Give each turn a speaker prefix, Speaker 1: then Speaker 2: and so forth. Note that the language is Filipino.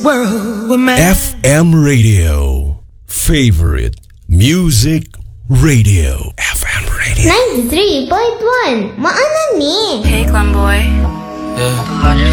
Speaker 1: world with me.
Speaker 2: FM Radio. Favorite Music Radio. FM Radio.
Speaker 3: 93.1 Maana ni.
Speaker 4: Hey, Clem boy.
Speaker 5: Yeah.